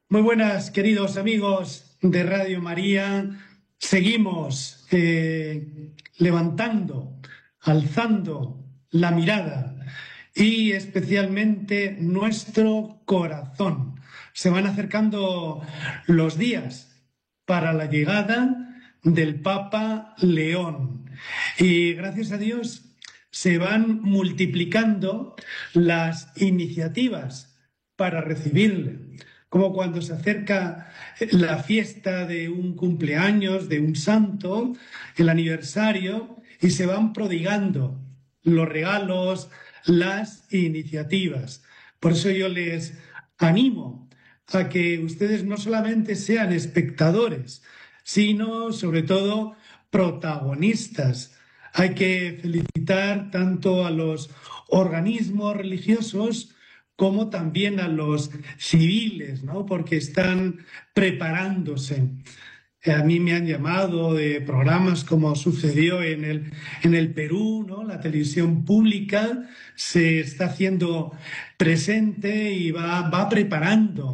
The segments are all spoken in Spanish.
Muy buenas, queridos amigos de Radio María. Seguimos levantando, alzando la mirada y especialmente nuestro corazón. Se van acercando los días para la llegada del Papa León y gracias a Dios se van multiplicando las iniciativas para recibirle, como cuando se acerca la fiesta de un cumpleaños, de un santo, el aniversario, y se van prodigando los regalos, las iniciativas. Por eso yo les animo a que ustedes no solamente sean espectadores, sino sobre todo protagonistas. Hay que felicitar tanto a los organismos religiosos como también a los civiles, ¿no? Porque están preparándose. A mí me han llamado de programas como sucedió en el Perú, ¿no? La televisión pública se está haciendo presente y va preparando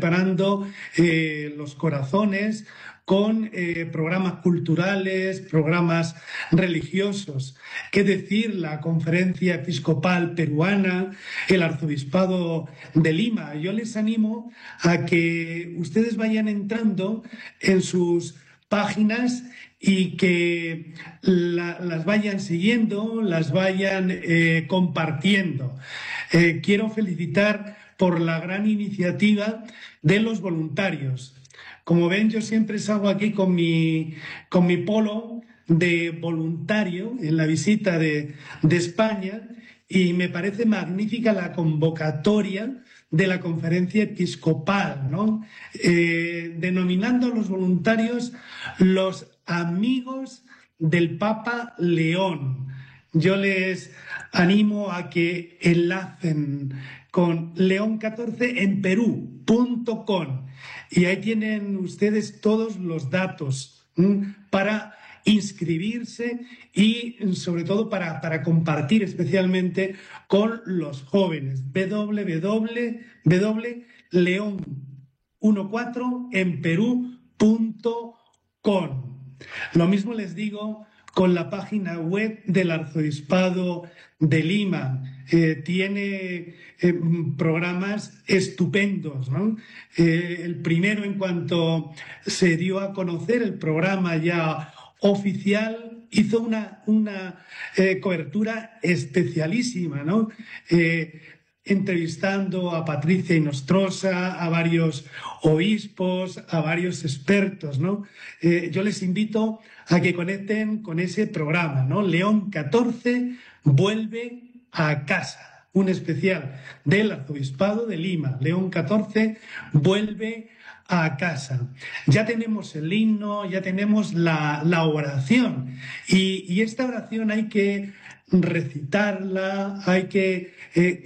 los corazones con programas culturales, programas religiosos. ¿Qué decir? La Conferencia Episcopal Peruana, el Arzobispado de Lima. Yo les animo a que ustedes vayan entrando en sus páginas y que las vayan siguiendo, las vayan compartiendo. Quiero felicitar por la gran iniciativa de los voluntarios. Como ven, yo siempre salgo aquí con mi polo de voluntario en la visita de España y me parece magnífica la convocatoria de la Conferencia Episcopal, ¿no? Denominando a los voluntarios los amigos del Papa León. Yo les animo a que enlacen con León 14 en Perú.com y ahí tienen ustedes todos los datos para inscribirse y sobre todo para compartir especialmente con los jóvenes. www.leon14enperú.com. Lo mismo les digo con la página web del Arzobispado de Lima. Tiene programas estupendos, ¿no? El primero, en cuanto se dio a conocer el programa ya oficial, hizo una cobertura especialísima, ¿no? Entrevistando a Patricia Inostrosa, a varios obispos, a varios expertos, ¿no? Yo les invito a que conecten con ese programa, ¿no? León 14 vuelve a casa, un especial del Arzobispado de Lima. León 14 vuelve a casa. Ya tenemos el himno, ya tenemos la oración y esta oración hay que recitarla, hay que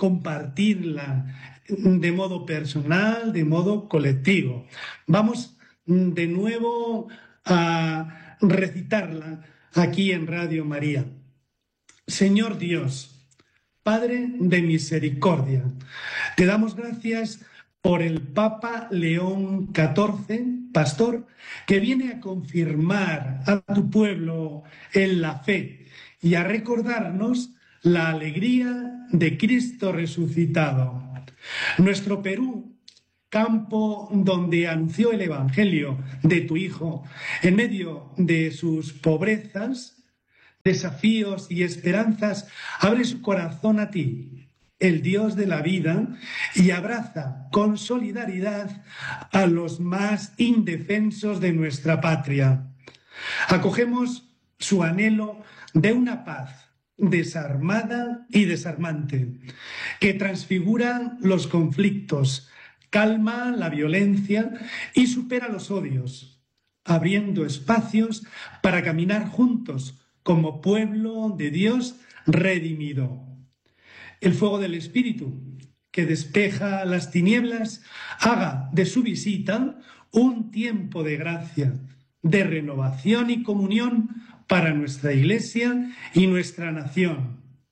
compartirla de modo personal, de modo colectivo. Vamos de nuevo a recitarla aquí en Radio María. Señor Dios, Padre de misericordia, te damos gracias por el Papa León XIV, pastor, que viene a confirmar a tu pueblo en la fe y a recordarnos la alegría de Cristo resucitado. Nuestro Perú, campo donde anunció el Evangelio de tu Hijo, en medio de sus pobrezas, desafíos y esperanzas, abre su corazón a ti, el Dios de la vida, y abraza con solidaridad a los más indefensos de nuestra patria. Acogemos su anhelo de una paz desarmada y desarmante, que transfigura los conflictos, calma la violencia y supera los odios, abriendo espacios para caminar juntos como pueblo de Dios redimido. El fuego del Espíritu, que despeja las tinieblas, haga de su visita un tiempo de gracia, de renovación y comunión para nuestra Iglesia y nuestra nación.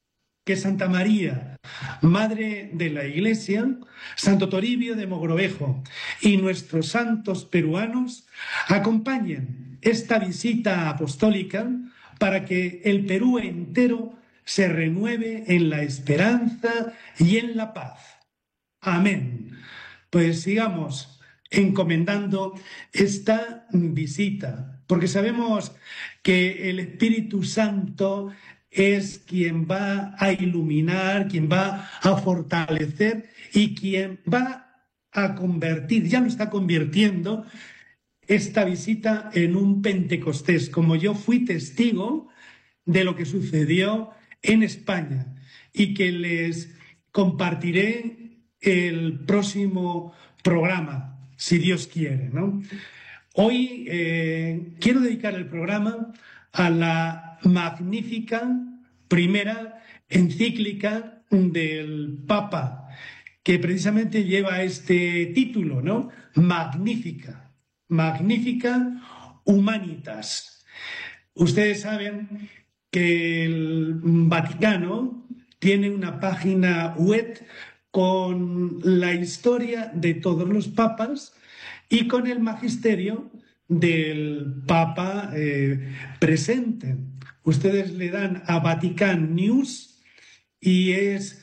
que Santa María, Madre de la Iglesia, Santo Toribio de Mogrovejo y nuestros santos peruanos acompañen esta visita apostólica para que el Perú entero se renueve en la esperanza y en la paz. Amén. Pues sigamos encomendando esta visita, porque sabemos que el Espíritu Santo es quien va a iluminar, quien va a fortalecer y quien va a convertir, ya lo está convirtiendo, esta visita en un Pentecostés, como yo fui testigo de lo que sucedió en España y que les compartiré el próximo programa, si Dios quiere, ¿no? Hoy quiero dedicar el programa a la magnífica primera encíclica del Papa, que precisamente lleva este título, ¿no? Magnífica, Magnificat Humanitas. Ustedes saben que el Vaticano tiene una página web con la historia de todos los papas y con el magisterio del Papa presente. Ustedes le dan a Vatican News y es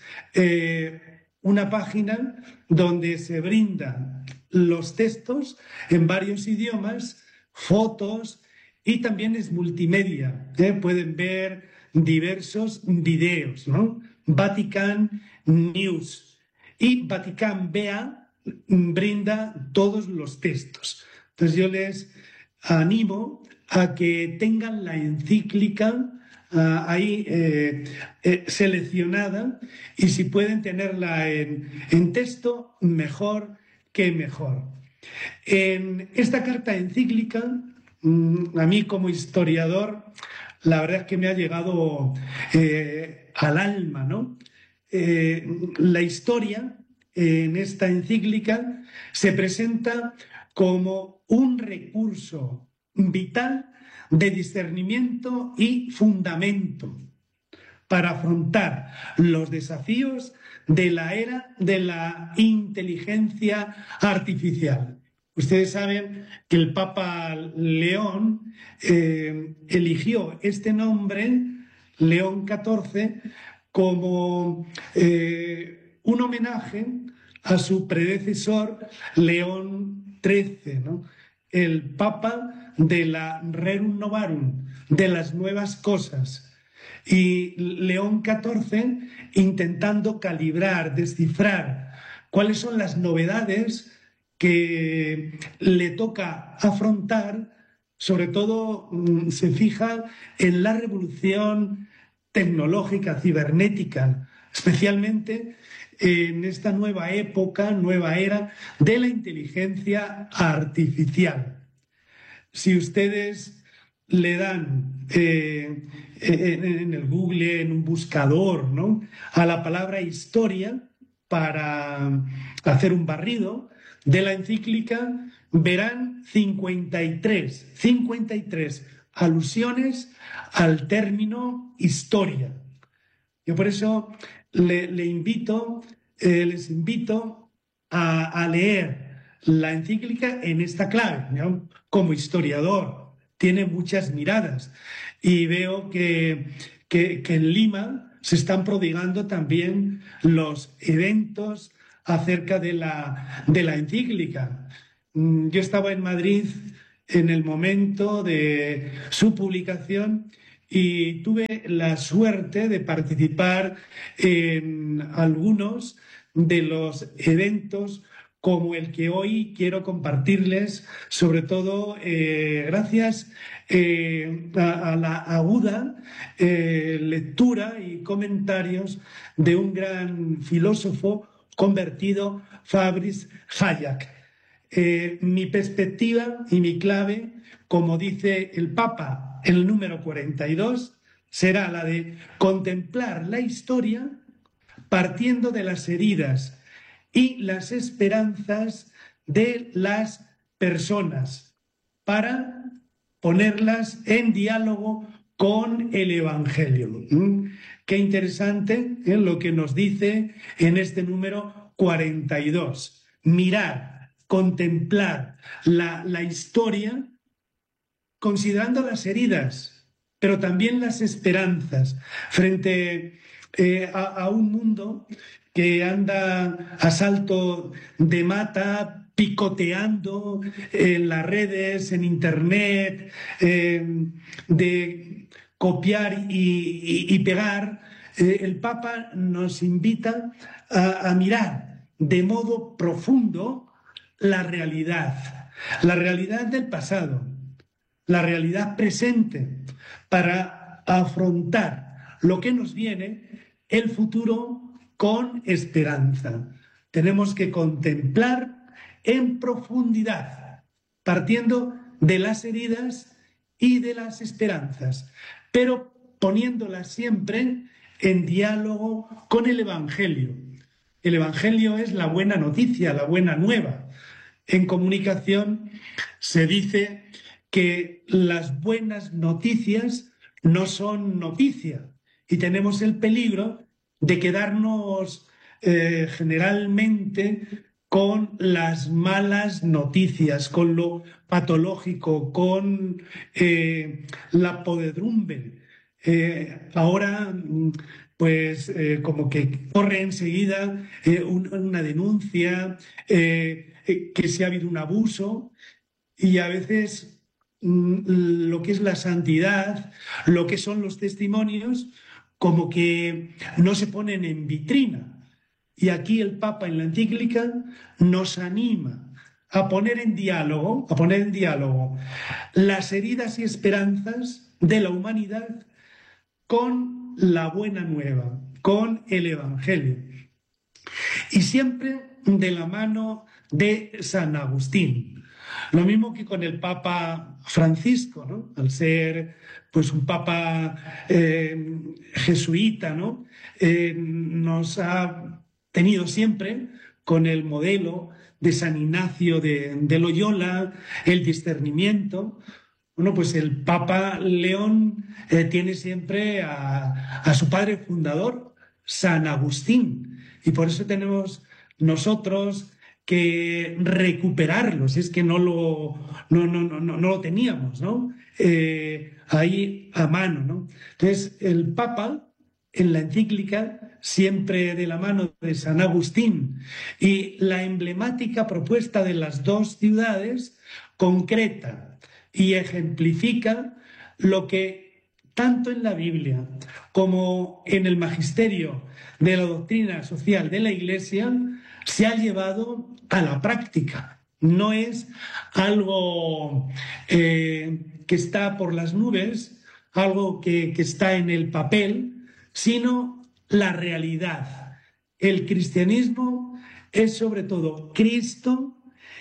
una página donde se brindan los textos en varios idiomas, fotos y también es multimedia. Pueden ver diversos videos, ¿no? Vatican News y Vatican BA brinda todos los textos. Entonces yo les animo a que tengan la encíclica ahí seleccionada y si pueden tenerla en texto, mejor que mejor. En esta carta encíclica, a mí como historiador, la verdad es que me ha llegado al alma, ¿no? La historia en esta encíclica se presenta como un recurso vital de discernimiento y fundamento para afrontar los desafíos de la era de la inteligencia artificial. Ustedes saben que el Papa León eligió este nombre, León XIV, como un homenaje a su predecesor León XIII, ¿no? El Papa de la Rerum Novarum, de las nuevas cosas. Y León XIV intentando calibrar, descifrar cuáles son las novedades que le toca afrontar, sobre todo se fija en la revolución tecnológica, cibernética, especialmente en esta nueva época, nueva era de la inteligencia artificial. Si ustedes le dan en el Google, en un buscador, ¿no?, a la palabra historia para hacer un barrido de la encíclica, verán 53 alusiones al término historia. Yo por eso les invito a leer la encíclica en esta clave, ¿no? Como historiador, tiene muchas miradas y veo que en Lima se están prodigando también los eventos acerca de la encíclica. Yo estaba en Madrid en el momento de su publicación y tuve la suerte de participar en algunos de los eventos como el que hoy quiero compartirles, sobre todo gracias a la aguda lectura y comentarios de un gran filósofo convertido, Friedrich Hayek. Mi perspectiva y mi clave, como dice el Papa, el número 42, será la de contemplar la historia partiendo de las heridas y las esperanzas de las personas para ponerlas en diálogo con el Evangelio. Qué interesante lo que nos dice en este número 42. Mirar, contemplar la historia considerando las heridas, pero también las esperanzas frente a un mundo que anda a salto de mata, picoteando en las redes, en internet, de copiar y pegar. El Papa nos invita a mirar de modo profundo la realidad del pasado, la realidad presente, para afrontar lo que nos viene, el futuro, con esperanza. Tenemos que contemplar en profundidad, partiendo de las heridas y de las esperanzas, pero poniéndolas siempre en diálogo con el Evangelio. El Evangelio es la buena noticia, la buena nueva. En comunicación se dice que las buenas noticias no son noticia y tenemos el peligro de quedarnos generalmente con las malas noticias, con lo patológico, con la podredumbre. Ahora, pues como que corre enseguida una denuncia, que si ha habido un abuso, y a veces lo que es la santidad, lo que son los testimonios, como que no se ponen en vitrina. Y aquí el Papa en la encíclica nos anima a poner en diálogo las heridas y esperanzas de la humanidad con la buena nueva, con el Evangelio. Y siempre de la mano de San Agustín. Lo mismo que con el Papa Francisco, ¿no? Al ser pues un Papa jesuita, ¿no? Nos ha tenido siempre con el modelo de San Ignacio de Loyola, el discernimiento. Bueno, pues el Papa León tiene siempre a su padre fundador, San Agustín, y por eso tenemos nosotros que recuperarlo, si es que no lo teníamos, ¿no? Ahí a mano, ¿no? Entonces, el Papa, en la encíclica, siempre de la mano de San Agustín, y la emblemática propuesta de las dos ciudades concreta y ejemplifica lo que tanto en la Biblia como en el magisterio de la doctrina social de la Iglesia se ha llevado a la práctica. No es algo que está por las nubes, algo que está en el papel, sino la realidad. El cristianismo es sobre todo Cristo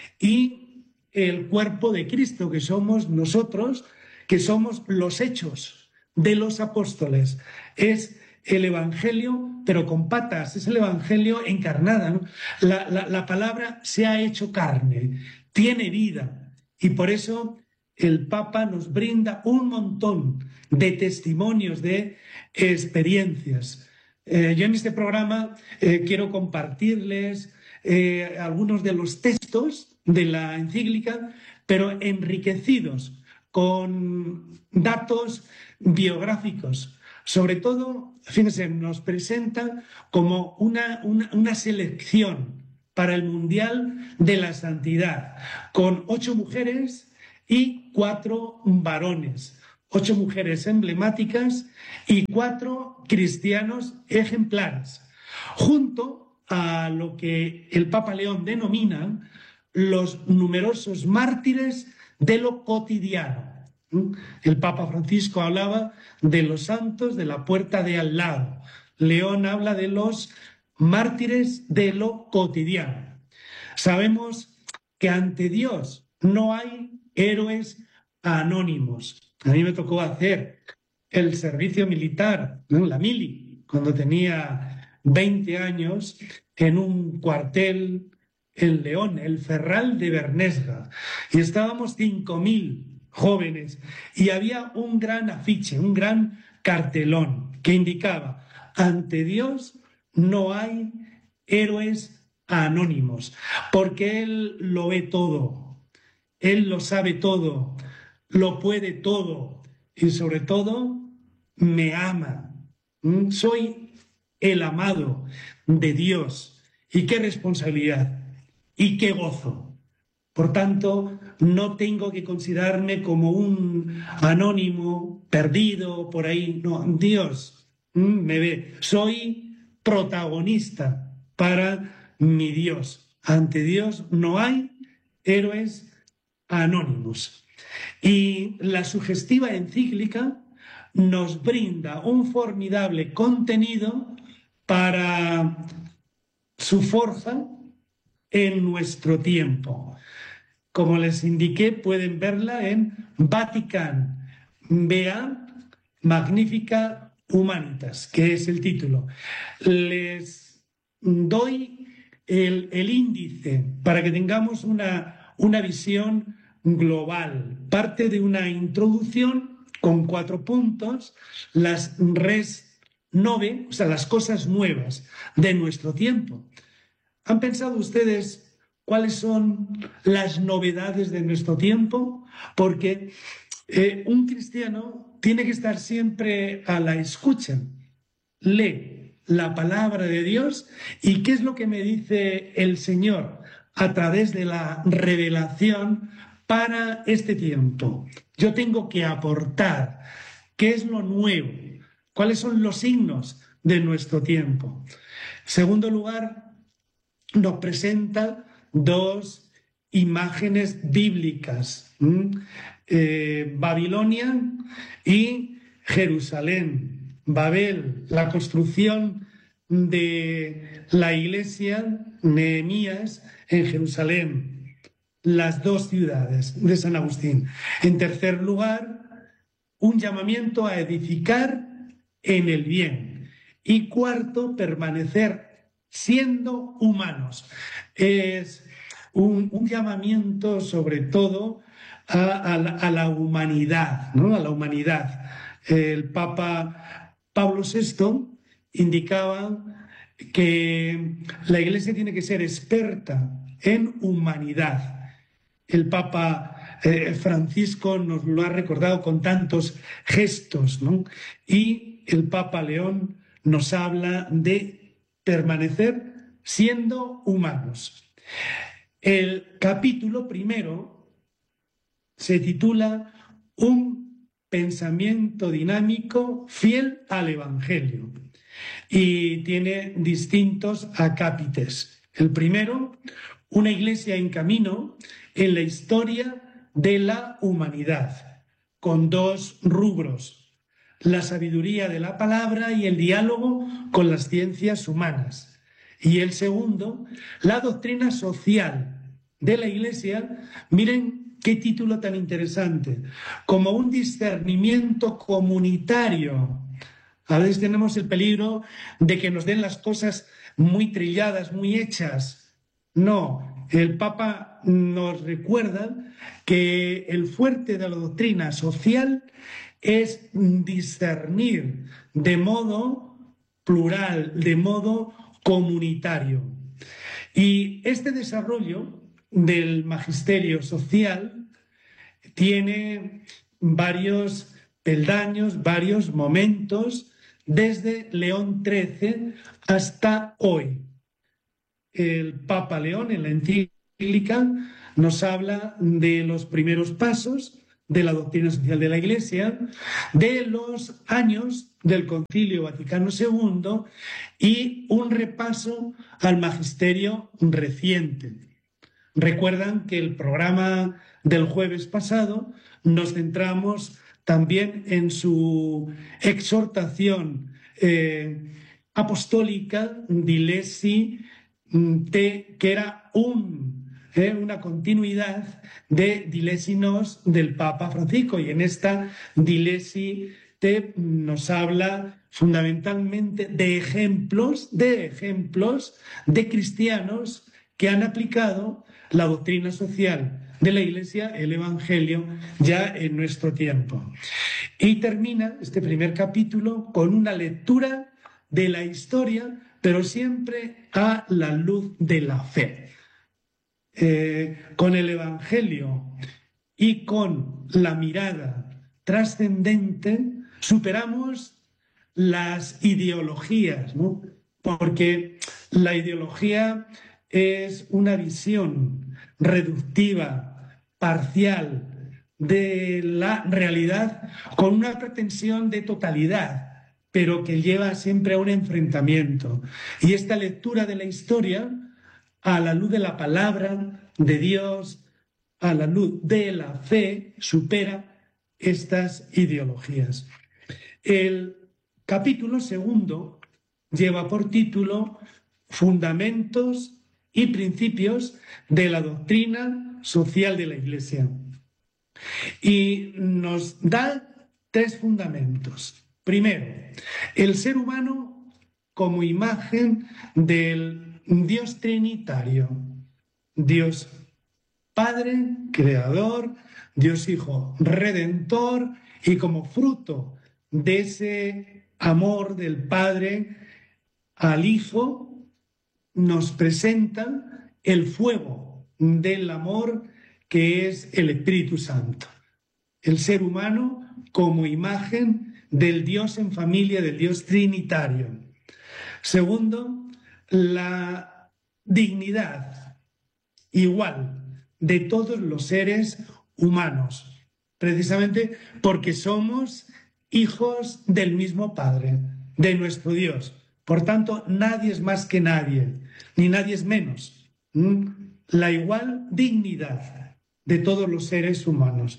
y el cuerpo de Cristo, que somos nosotros, que somos los hechos de los apóstoles. Es el Evangelio, pero con patas, es el Evangelio encarnada, ¿no? La palabra se ha hecho carne, tiene vida, y por eso el Papa nos brinda un montón de testimonios, de experiencias. Yo en este programa quiero compartirles algunos de los textos de la encíclica, pero enriquecidos con datos biográficos. Sobre todo, fíjense, nos presenta como una selección para el Mundial de la Santidad, con 8 mujeres y 4 varones. 8 mujeres emblemáticas y 4 cristianos ejemplares, junto a lo que el Papa León denomina los numerosos mártires de lo cotidiano. El Papa Francisco hablaba de los santos de la puerta de al lado. León habla de los mártires de lo cotidiano. Sabemos que ante Dios no hay héroes anónimos. A mí me tocó hacer el servicio militar, ¿no? La mili, cuando tenía 20 años, en un cuartel en León, el Ferral de Bernesga, y estábamos 5.000 jóvenes, y había un gran afiche, un gran cartelón que indicaba: ante Dios no hay héroes anónimos, porque Él lo ve todo, Él lo sabe todo, lo puede todo y sobre todo me ama. Soy el amado de Dios. Y qué responsabilidad y qué gozo. Por tanto, no tengo que considerarme como un anónimo, perdido por ahí. No, Dios me ve. Soy protagonista para mi Dios. Ante Dios no hay héroes anónimos. Y la sugestiva encíclica nos brinda un formidable contenido para su forja en nuestro tiempo. Como les indiqué, pueden verla en Vatican Vea Magnifica Humanitas, que es el título. Les doy el índice para que tengamos una visión global. Parte de una introducción con 4 puntos, las res nove, o sea, las cosas nuevas de nuestro tiempo. ¿Han pensado ustedes cuáles son las novedades de nuestro tiempo? Porque un cristiano tiene que estar siempre a la escucha. Lee la palabra de Dios y qué es lo que me dice el Señor a través de la revelación para este tiempo. Yo tengo que aportar qué es lo nuevo, cuáles son los signos de nuestro tiempo. En segundo lugar, nos presenta 2 imágenes bíblicas, Babilonia y Jerusalén. Babel, la construcción de la iglesia, Nehemías en Jerusalén, las 2 ciudades de San Agustín. En tercer lugar, un llamamiento a edificar en el bien. Y cuarto, permanecer siendo humanos. Es un llamamiento sobre todo a la humanidad, ¿no? A la humanidad. El Papa Pablo VI indicaba que la Iglesia tiene que ser experta en humanidad. El Papa Francisco nos lo ha recordado con tantos gestos, ¿no? Y el Papa León nos habla de permanecer siendo humanos. El capítulo primero se titula Un pensamiento dinámico fiel al Evangelio y tiene distintos acápites. El primero, una iglesia en camino en la historia de la humanidad, con 2 rubros: la sabiduría de la palabra y el diálogo con las ciencias humanas. Y el segundo, la doctrina social de la Iglesia. Miren qué título tan interesante: como un discernimiento comunitario. A veces tenemos el peligro de que nos den las cosas muy trilladas, muy hechas. No, el Papa nos recuerda que el fuerte de la doctrina social es discernir de modo plural, de modo comunitario. Y este desarrollo del magisterio social tiene varios peldaños, varios momentos, desde León XIII hasta hoy. El Papa León, en la encíclica, nos habla de los primeros pasos de la doctrina social de la Iglesia, de los años del Concilio Vaticano II y un repaso al magisterio reciente. Recuerdan que el programa del jueves pasado nos centramos también en su exhortación apostólica Dilesi Te, que era una continuidad de Dilesi Nos del Papa Francisco, y en esta Dilesi Te nos habla fundamentalmente de ejemplos de cristianos que han aplicado la doctrina social de la Iglesia, el Evangelio, ya en nuestro tiempo. Y termina este primer capítulo con una lectura de la historia, pero siempre a la luz de la fe. Con el Evangelio y con la mirada trascendente superamos las ideologías, ¿no? Porque la ideología es una visión reductiva, parcial de la realidad con una pretensión de totalidad, pero que lleva siempre a un enfrentamiento. Y esta lectura de la historia, a la luz de la palabra de Dios, a la luz de la fe, supera estas ideologías. El capítulo segundo lleva por título Fundamentos y principios de la doctrina social de la Iglesia. Y nos da 3 fundamentos. Primero, el ser humano como imagen del Dios trinitario. Dios Padre, Creador, Dios Hijo, Redentor, y como fruto de ese amor del Padre al Hijo, nos presenta el fuego del amor que es el Espíritu Santo. El ser humano como imagen del Dios en familia, del Dios trinitario. Segundo, la dignidad igual de todos los seres humanos, precisamente porque somos hijos del mismo Padre, de nuestro Dios. Por tanto, nadie es más que nadie, ni nadie es menos. La igual dignidad de todos los seres humanos.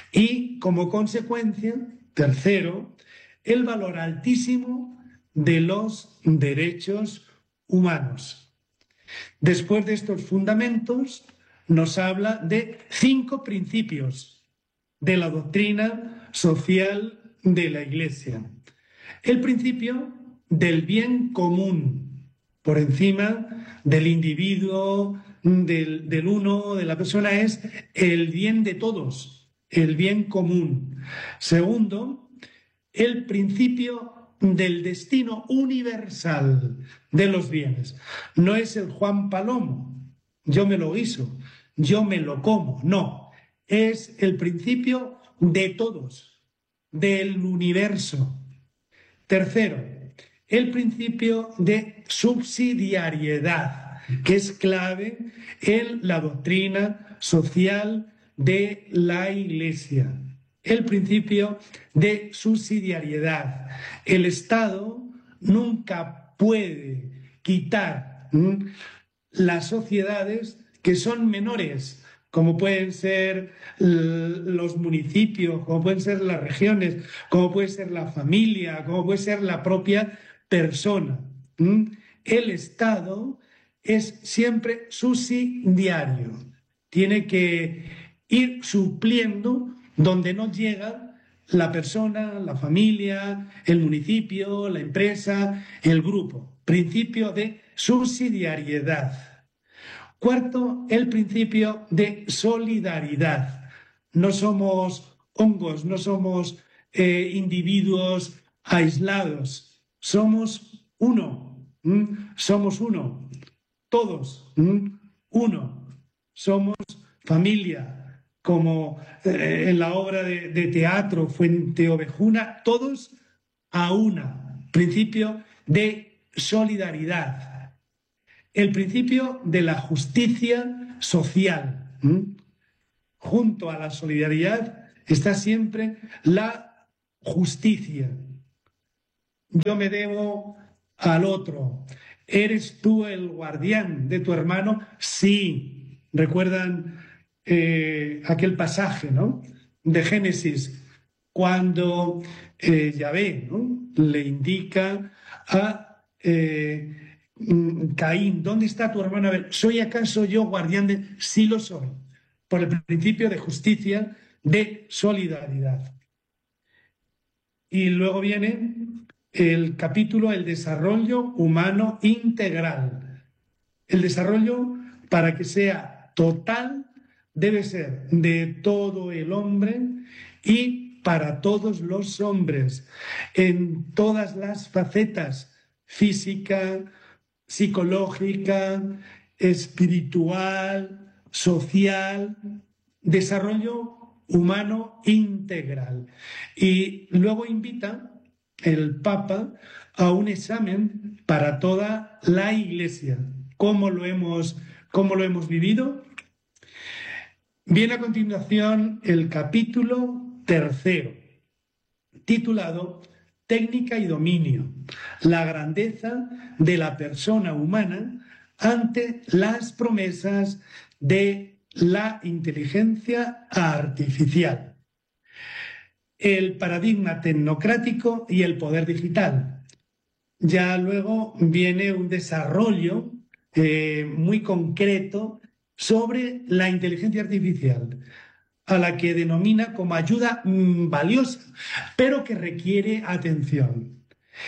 Y como consecuencia, tercero, el valor altísimo de los derechos humanos. Después de estos fundamentos, nos habla de 5 principios de la doctrina social de la Iglesia. El principio del bien común, por encima del individuo, del uno, de la persona, es el bien de todos, el bien común. Segundo, el principio del destino universal de los bienes. No es el Juan Palomo, yo me lo guiso, yo me lo como, no. Es el principio de todos, del universo. Tercero, el principio de subsidiariedad, que es clave en la doctrina social de la Iglesia. El principio de subsidiariedad. El Estado nunca puede quitar las sociedades que son menores, como pueden ser los municipios, como pueden ser las regiones, como puede ser la familia, como puede ser la propia persona. El Estado es siempre subsidiario, tiene que ir supliendo donde no llega la persona, la familia, el municipio, la empresa, el grupo. Principio de subsidiariedad. Cuarto, el principio de solidaridad. No somos hongos, no somos individuos aislados. Somos uno. Somos uno. Todos. Uno. Somos familia. Como en la obra de teatro Fuente Ovejuna, todos a una. Principio de solidaridad. El principio de la justicia social. Junto a la solidaridad está siempre la justicia. Yo me debo al otro. ¿Eres tú el guardián de tu hermano? Sí. ¿Recuerdan aquel pasaje, ¿no?, de Génesis, cuando Yahvé, ¿no?, le indica a Caín: ¿dónde está tu hermano Abel? ¿Soy acaso yo guardián de...? Sí lo soy, por el principio de justicia, de solidaridad. Y luego viene el capítulo, el desarrollo humano integral. El desarrollo, para que sea total, debe ser de todo el hombre y para todos los hombres, en todas las facetas física, psicológica, espiritual, social, desarrollo humano integral. Y luego invita el Papa a un examen para toda la Iglesia. ¿Cómo lo hemos vivido? Viene a continuación el capítulo 3, titulado Técnica y dominio, la grandeza de la persona humana ante las promesas de la inteligencia artificial, el paradigma tecnocrático y el poder digital. Ya luego viene un desarrollo muy concreto sobre la inteligencia artificial, a la que denomina como ayuda valiosa, pero que requiere atención.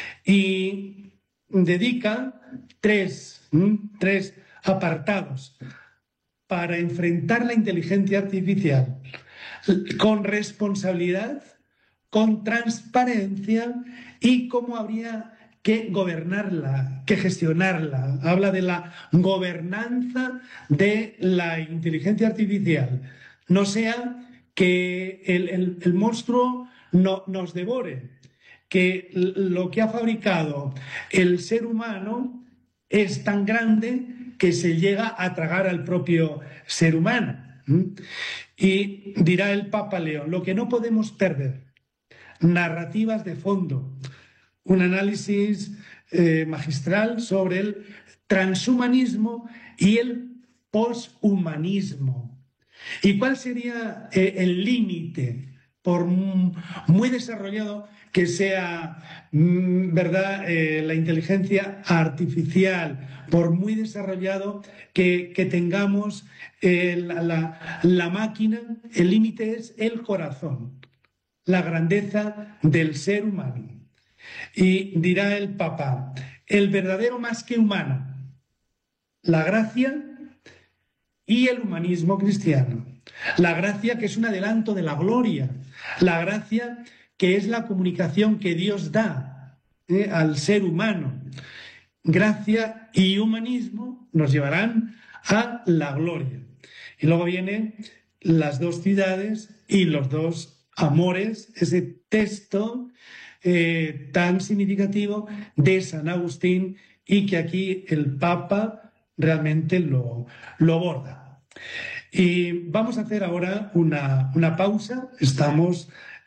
Y dedica tres apartados para enfrentar la inteligencia artificial con responsabilidad, con transparencia y cómo habría que gobernarla, que gestionarla. Habla de la gobernanza de la inteligencia artificial. No sea que el monstruo nos devore, que lo que ha fabricado el ser humano es tan grande que se llega a tragar al propio ser humano. Y dirá el Papa León, lo que no podemos perder, narrativas de fondo, un análisis magistral sobre el transhumanismo y el poshumanismo. ¿Y cuál sería el límite, por muy desarrollado que sea, verdad, la inteligencia artificial, por muy desarrollado que tengamos la máquina? El límite es el corazón, la grandeza del ser humano. Y dirá el Papa, el verdadero más que humano, la gracia y el humanismo cristiano. La gracia, que es un adelanto de la gloria, la gracia que es la comunicación que Dios da al ser humano. Gracia y humanismo nos llevarán a la gloria. Y luego vienen las dos ciudades y los dos amores, ese texto tan significativo de San Agustín, y que aquí el Papa realmente lo aborda. Y vamos a hacer ahora una pausa. Estamos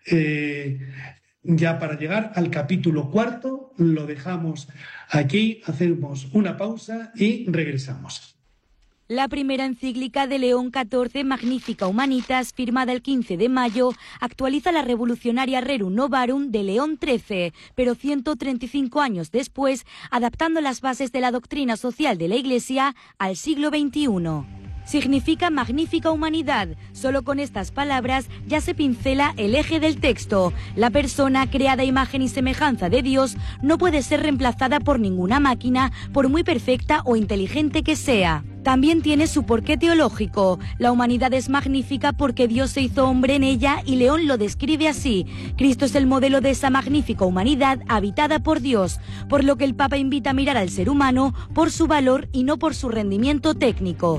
ya para llegar al capítulo 4. Lo dejamos aquí, hacemos una pausa y regresamos. La primera encíclica de León XIV, Magnificat Humanitas, firmada el 15 de mayo, actualiza la revolucionaria Rerum Novarum de León XIII, pero 135 años después, adaptando las bases de la doctrina social de la Iglesia al siglo XXI. Significa magnífica humanidad. Solo con estas palabras ya se pincela el eje del texto. La persona, creada a imagen y semejanza de Dios, no puede ser reemplazada por ninguna máquina, por muy perfecta o inteligente que sea. También tiene su porqué teológico. La humanidad es magnífica porque Dios se hizo hombre en ella y León lo describe así. Cristo es el modelo de esa magnífica humanidad habitada por Dios, por lo que el Papa invita a mirar al ser humano por su valor y no por su rendimiento técnico.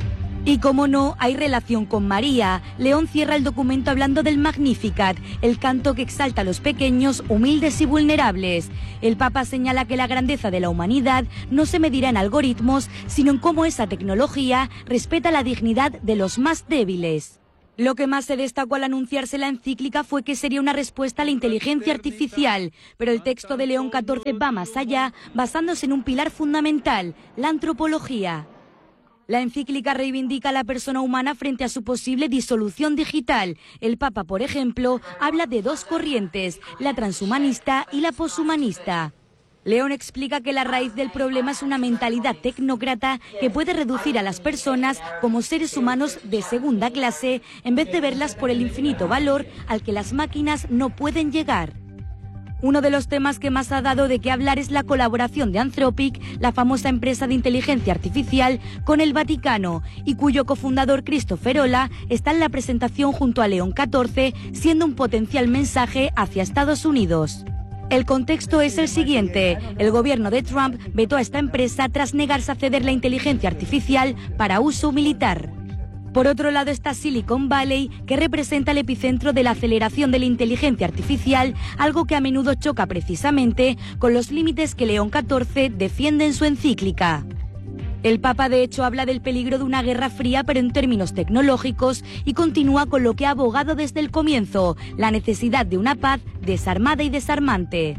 Y como no, hay relación con María. León cierra el documento hablando del Magnificat, el canto que exalta a los pequeños, humildes y vulnerables. El Papa señala que la grandeza de la humanidad no se medirá en algoritmos, sino en cómo esa tecnología respeta la dignidad de los más débiles. Lo que más se destacó al anunciarse la encíclica fue que sería una respuesta a la inteligencia artificial, pero el texto de León XIV va más allá, basándose en un pilar fundamental, la antropología. La encíclica reivindica a la persona humana frente a su posible disolución digital. El Papa, por ejemplo, habla de dos corrientes, la transhumanista y la poshumanista. León explica que la raíz del problema es una mentalidad tecnócrata que puede reducir a las personas como seres humanos de segunda clase en vez de verlas por el infinito valor al que las máquinas no pueden llegar. Uno de los temas que más ha dado de qué hablar es la colaboración de Anthropic, la famosa empresa de inteligencia artificial, con el Vaticano, y cuyo cofundador Christopher Olah está en la presentación junto a León XIV, siendo un potencial mensaje hacia Estados Unidos. El contexto es el siguiente. El gobierno de Trump vetó a esta empresa tras negarse a ceder la inteligencia artificial para uso militar. Por otro lado está Silicon Valley, que representa el epicentro de la aceleración de la inteligencia artificial, algo que a menudo choca precisamente con los límites que León XIV defiende en su encíclica. El Papa, de hecho, habla del peligro de una guerra fría, pero en términos tecnológicos, y continúa con lo que ha abogado desde el comienzo, la necesidad de una paz desarmada y desarmante.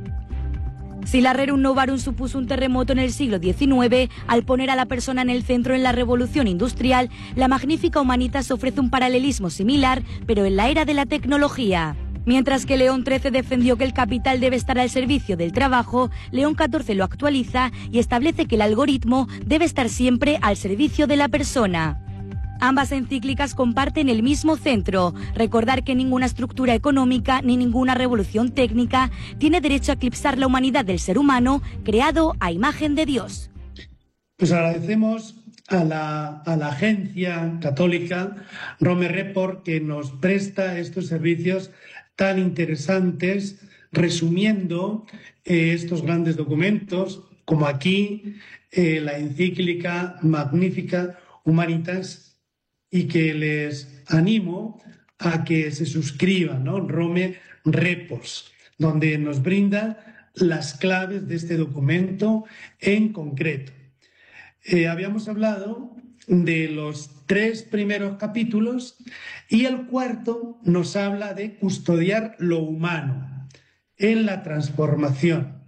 Si la Rerum Novarum supuso un terremoto en el siglo XIX, al poner a la persona en el centro en la revolución industrial, la Magnificat Humanitas ofrece un paralelismo similar, pero en la era de la tecnología. Mientras que León XIII defendió que el capital debe estar al servicio del trabajo, León XIV lo actualiza y establece que el algoritmo debe estar siempre al servicio de la persona. Ambas encíclicas comparten el mismo centro: recordar que ninguna estructura económica ni ninguna revolución técnica tiene derecho a eclipsar la humanidad del ser humano, creado a imagen de Dios. Pues agradecemos a la Agencia Católica Rome Report, que nos presta estos servicios tan interesantes, resumiendo estos grandes documentos, como aquí la encíclica Magnificat Humanitas, y que les animo a que se suscriban, ¿no? Rome Report, donde nos brinda las claves de este documento en concreto. Habíamos hablado de los 3 primeros capítulos y el cuarto nos habla de custodiar lo humano en la transformación.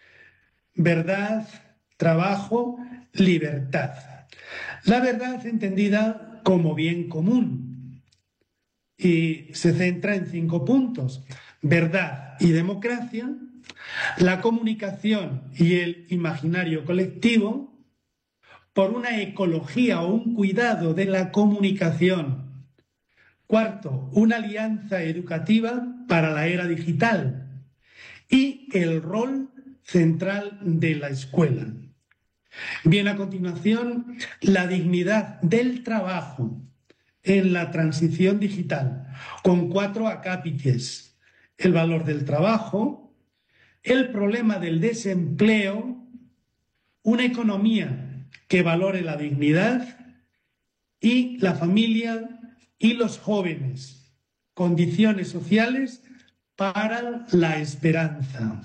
Verdad, trabajo, libertad. La verdad entendida como bien común y se centra en 5 puntos: verdad y democracia, la comunicación y el imaginario colectivo, por una ecología o un cuidado de la comunicación. Cuarto, una alianza educativa para la era digital y el rol central de la escuela. Bien, a continuación, la dignidad del trabajo en la transición digital, con 4 acápites: el valor del trabajo, el problema del desempleo, una economía que valore la dignidad y la familia y los jóvenes, condiciones sociales para la esperanza.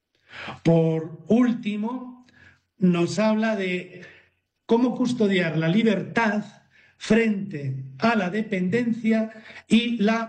Por último, nos habla de cómo custodiar la libertad frente a la dependencia y la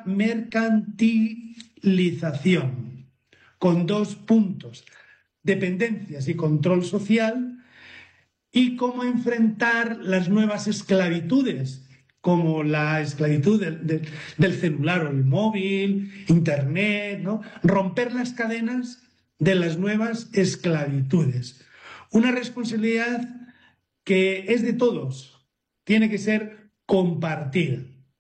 mercantilización, con 2 puntos: dependencias y control social, y cómo enfrentar las nuevas esclavitudes, como la esclavitud del celular o el móvil, Internet, ¿no? Romper las cadenas de las nuevas esclavitudes. Una responsabilidad que es de todos, tiene que ser compartida.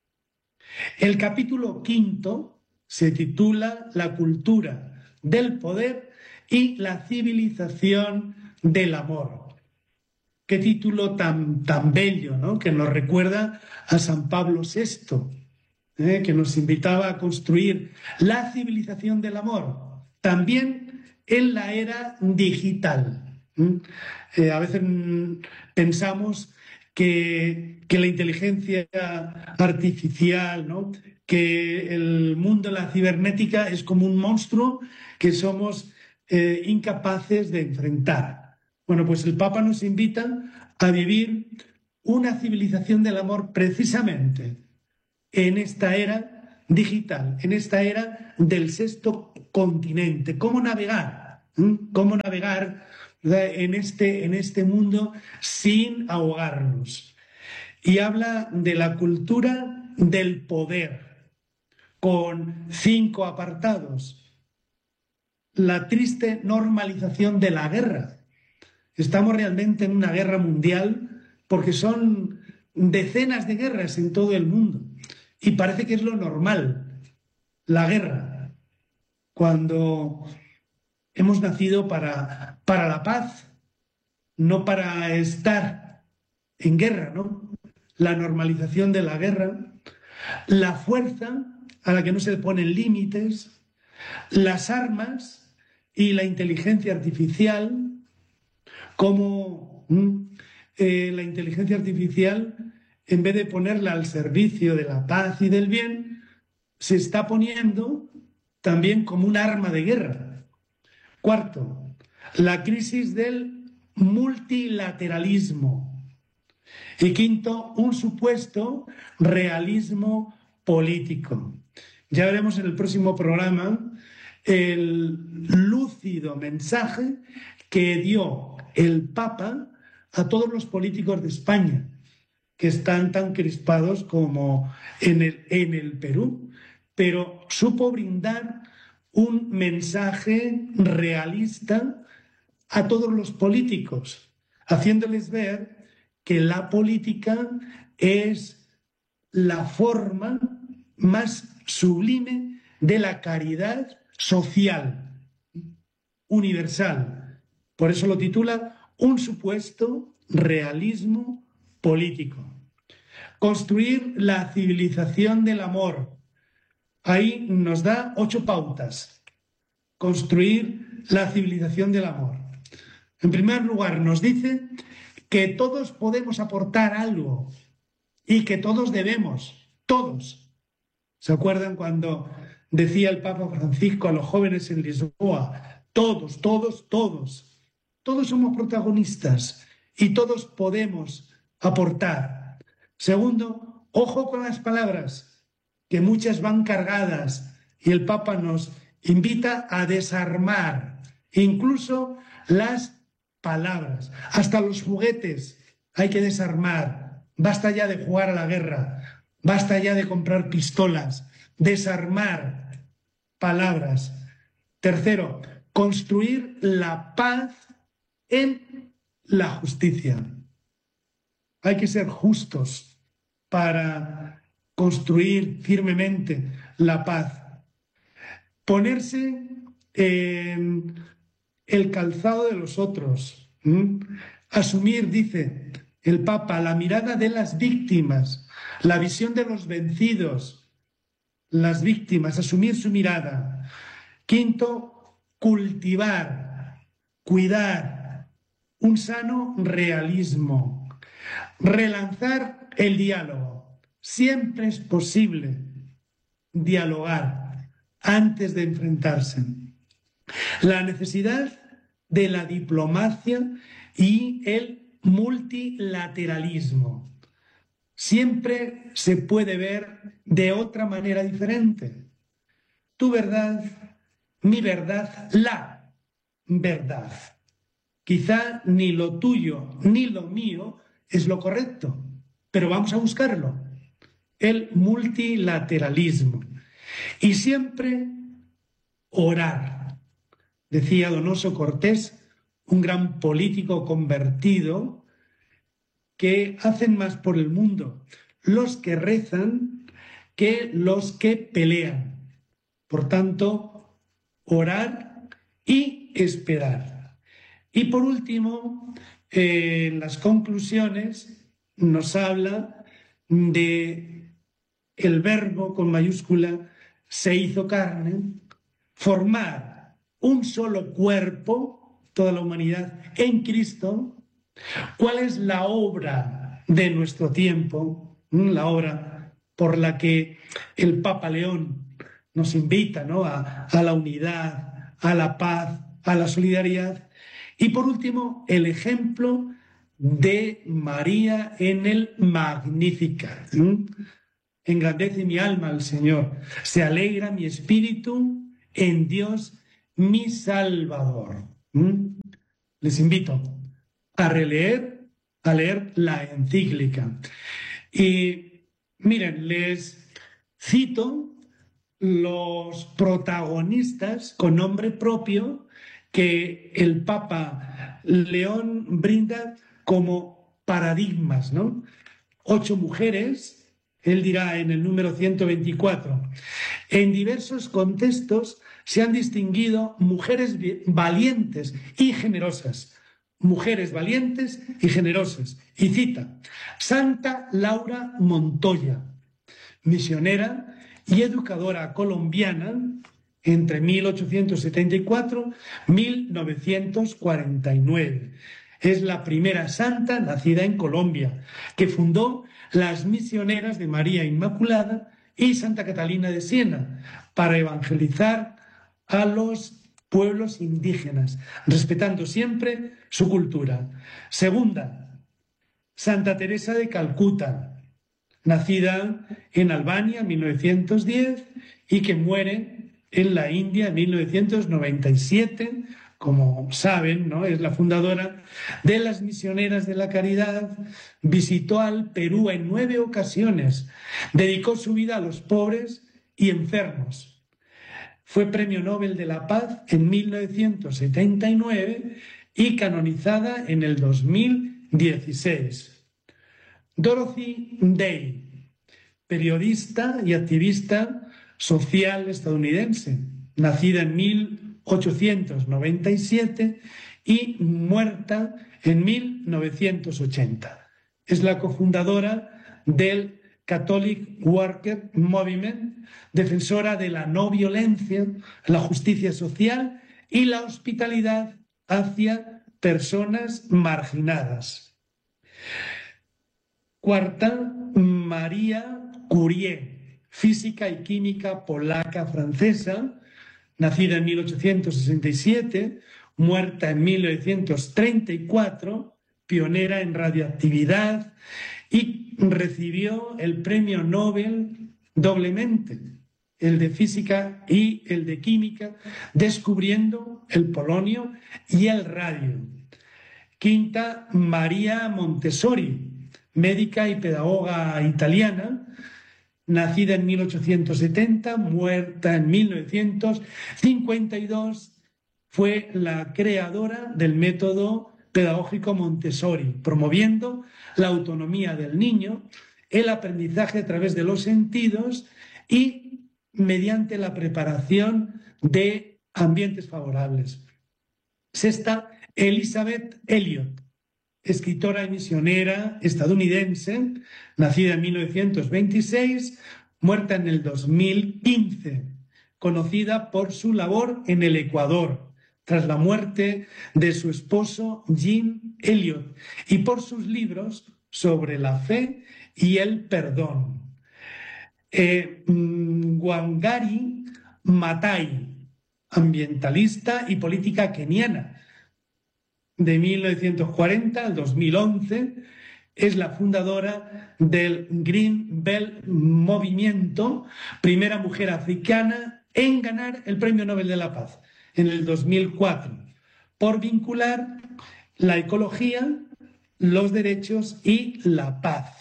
El capítulo 5 se titula La cultura del poder y la civilización del amor. Qué título tan bello, ¿no? Que nos recuerda a San Pablo VI, que nos invitaba a construir la civilización del amor, también en la era digital. A veces pensamos que la inteligencia artificial, ¿no? Que el mundo de la cibernética es como un monstruo que somos incapaces de enfrentar. Bueno, pues el Papa nos invita a vivir una civilización del amor precisamente en esta era digital, en esta era del 6º continente. ¿Cómo navegar? ¿Cómo navegar en este mundo sin ahogarnos? Y habla de la cultura del poder, con 5 apartados. La triste normalización de la guerra. Estamos realmente en una guerra mundial porque son decenas de guerras en todo el mundo y parece que es lo normal, la guerra, cuando hemos nacido para la paz, no para estar en guerra, ¿no? La normalización de la guerra, la fuerza a la que no se le ponen límites, las armas y la inteligencia artificial, como la inteligencia artificial, en vez de ponerla al servicio de la paz y del bien, se está poniendo también como un arma de guerra. Cuarto, la crisis del multilateralismo. Y quinto, un supuesto realismo político. Ya veremos en el próximo programa el lúcido mensaje que dio el Papa a todos los políticos de España, que están tan crispados como en el Perú, pero supo brindar un mensaje realista a todos los políticos, haciéndoles ver que la política es la forma más sublime de la caridad social, universal. Por eso lo titula Un supuesto realismo político. Construir la civilización del amor. Ahí nos da 8 pautas. Construir la civilización del amor. En primer lugar, nos dice que todos podemos aportar algo y que todos debemos, todos. ¿Se acuerdan cuando decía el Papa Francisco a los jóvenes en Lisboa? Todos, todos, todos. Todos somos protagonistas y todos podemos aportar. Segundo, ojo con las palabras, que muchas van cargadas, y el Papa nos invita a desarmar incluso las palabras. Hasta los juguetes hay que desarmar. Basta ya de jugar a la guerra, basta ya de comprar pistolas, desarmar palabras. Tercero, construir la paz en la justicia. Hay que ser justos para construir firmemente la paz. Ponerse en el calzado de los otros. Asumir, dice el Papa, la mirada de las víctimas, la visión de los vencidos, las víctimas, asumir su mirada. Quinto, cultivar, cuidar un sano realismo. Relanzar el diálogo. Siempre es posible dialogar antes de enfrentarse. La necesidad de la diplomacia y el multilateralismo. Siempre se puede ver de otra manera diferente. Tu verdad, mi verdad, la verdad. Quizá ni lo tuyo ni lo mío es lo correcto, pero vamos a buscarlo. El multilateralismo. Y siempre orar. Decía Donoso Cortés, un gran político convertido, que hacen más por el mundo los que rezan que los que pelean. Por tanto, orar y esperar. Y por último, en las conclusiones nos habla de el verbo con mayúscula se hizo carne, formar un solo cuerpo, toda la humanidad, en Cristo. ¿Cuál es la obra de nuestro tiempo? La obra por la que el Papa León nos invita, ¿no? a la unidad, a la paz, a la solidaridad. Y por último, el ejemplo de María en el Magnificat. Engrandece mi alma al Señor, se alegra mi espíritu en Dios mi Salvador. Les invito a leer la encíclica. Y miren, les cito los protagonistas con nombre propio que el Papa León brinda como paradigmas, ¿no? 8 mujeres, él dirá en el número 124, en diversos contextos se han distinguido mujeres valientes y generosas. Mujeres valientes y generosas. Y cita, Santa Laura Montoya, misionera y educadora colombiana, entre 1874 y 1949. Es la primera santa nacida en Colombia, que fundó las Misioneras de María Inmaculada y Santa Catalina de Siena para evangelizar a los pueblos indígenas, respetando siempre su cultura. Segunda, Santa Teresa de Calcuta, nacida en Albania en 1910 y que muere en la India en 1997. Como saben, ¿no? Es la fundadora de las Misioneras de la Caridad, visitó al Perú en 9 ocasiones, dedicó su vida a los pobres y enfermos. Fue Premio Nobel de la Paz en 1979 y canonizada en el 2016. Dorothy Day, periodista y activista social estadounidense, nacida en 1897 y muerta en 1980. Es la cofundadora del Catholic Worker Movement, defensora de la no violencia, la justicia social y la hospitalidad hacia personas marginadas. Cuarta, María Curie, física y química polaca-francesa, nacida en 1867, muerta en 1934, pionera en radioactividad y recibió el premio Nobel doblemente, el de física y el de química, descubriendo el polonio y el radio. Quinta, María Montessori, médica y pedagoga italiana, nacida en 1870, muerta en 1952, fue la creadora del método pedagógico Montessori, promoviendo la autonomía del niño, el aprendizaje a través de los sentidos y mediante la preparación de ambientes favorables. Sexta, Elizabeth Elliot, escritora y misionera estadounidense, nacida en 1926, muerta en el 2015, conocida por su labor en el Ecuador, tras la muerte de su esposo Jim Elliot, y por sus libros sobre la fe y el perdón. Wangari Maathai, ambientalista y política keniana, de 1940 al 2011, es la fundadora del Green Belt Movimiento, primera mujer africana en ganar el Premio Nobel de la Paz en el 2004, por vincular la ecología, los derechos y la paz.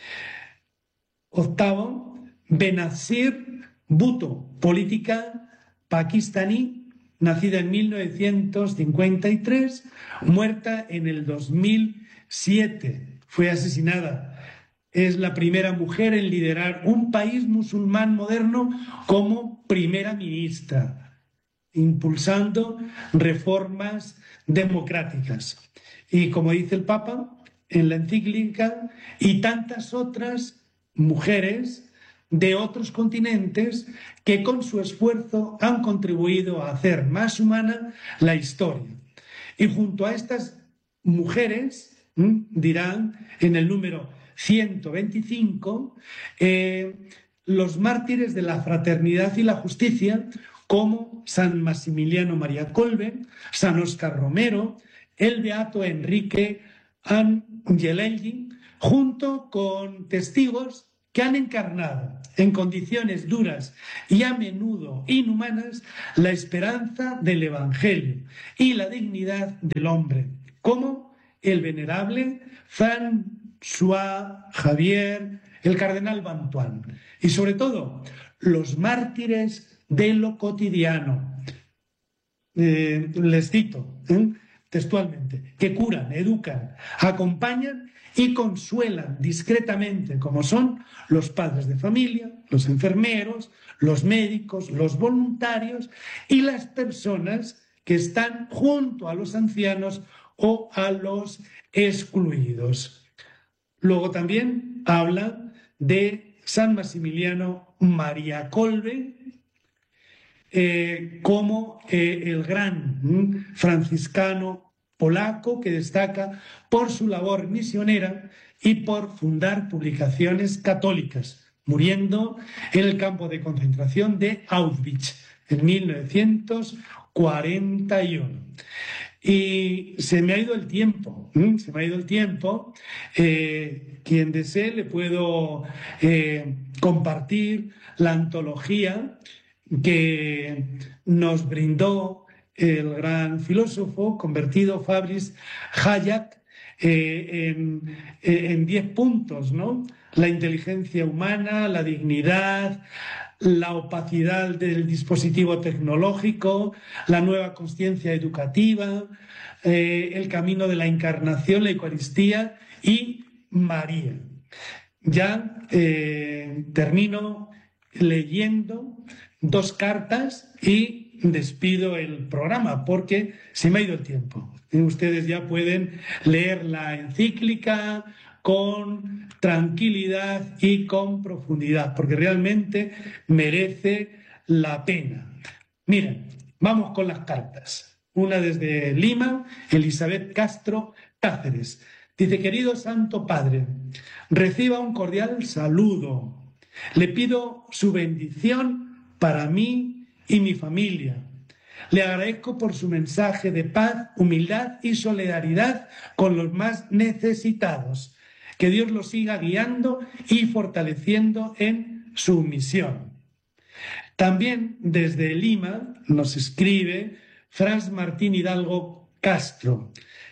Octavo, Benazir Bhutto, política pakistaní, nacida en 1953, muerta en el 2007. Fue asesinada. Es la primera mujer en liderar un país musulmán moderno como primera ministra, impulsando reformas democráticas. Y como dice el Papa en la encíclica, y tantas otras mujeres de otros continentes que con su esfuerzo han contribuido a hacer más humana la historia. Y junto a estas mujeres, dirán en el número 125, los mártires de la fraternidad y la justicia, como San Maximiliano María Kolbe, San Óscar Romero, el beato Enrique Angelelli, junto con testigos que han encarnado en condiciones duras y a menudo inhumanas la esperanza del Evangelio y la dignidad del hombre, como el venerable François Xavier, el cardenal Bantuán, y sobre todo los mártires de lo cotidiano. Les cito textualmente, que curan, educan, acompañan y consuelan discretamente, como son los padres de familia, los enfermeros, los médicos, los voluntarios y las personas que están junto a los ancianos o a los excluidos. Luego también habla de San Maximiliano María Kolbe, como el gran franciscano polaco que destaca por su labor misionera y por fundar publicaciones católicas, muriendo en el campo de concentración de Auschwitz en 1941. Y se me ha ido el tiempo, quien desee le puedo compartir la antología que nos brindó el gran filósofo convertido Fabrice Hayek en 10 puntos, ¿no? La inteligencia humana, la dignidad, la opacidad del dispositivo tecnológico, la nueva conciencia educativa, el camino de la encarnación, la Eucaristía y María. Ya termino leyendo 2 cartas y despido el programa porque se me ha ido el tiempo. Ustedes ya pueden leer la encíclica con tranquilidad y con profundidad, porque realmente merece la pena. Miren, vamos con las cartas. Una desde Lima, Elizabeth Castro Cáceres. Dice: querido Santo Padre, reciba un cordial saludo. Le pido su bendición para mí y mi familia. Le agradezco por su mensaje de paz, humildad y solidaridad con los más necesitados. Que Dios lo siga guiando y fortaleciendo en su misión. También desde Lima nos escribe Franz Martín Hidalgo Castro,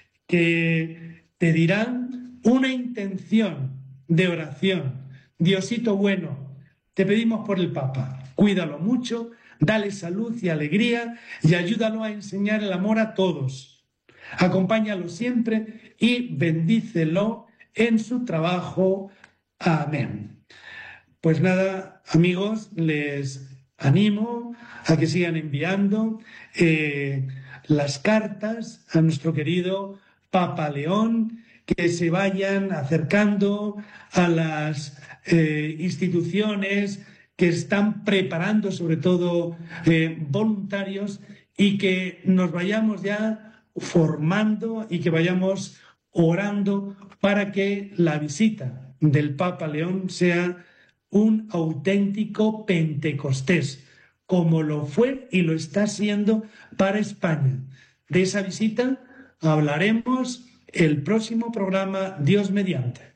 que te dirán una intención de oración. Diosito bueno, te pedimos por el Papa, cuídalo mucho, dale salud y alegría y ayúdalo a enseñar el amor a todos. Acompáñalo siempre y bendícelo en su trabajo. Amén. Pues nada, amigos, les animo a que sigan enviando las cartas a nuestro querido Papa León, que se vayan acercando a las instituciones que están preparando, sobre todo voluntarios, y que nos vayamos ya formando y que vayamos orando para que la visita del Papa León sea un auténtico Pentecostés, como lo fue y lo está siendo para España. De esa visita hablaremos el próximo programa, Dios mediante.